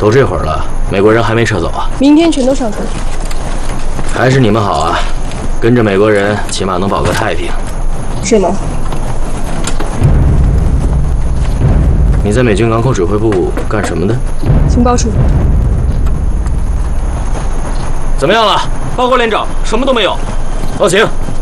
都这会儿了，美国人还没撤走啊？ 明天全都上车。 还是你们好啊，跟着美国人起码能保个太平。 是吗？ 你在美军港口指挥部干什么的？ 情报处。 怎么样了？报告连长，什么都没有。报请。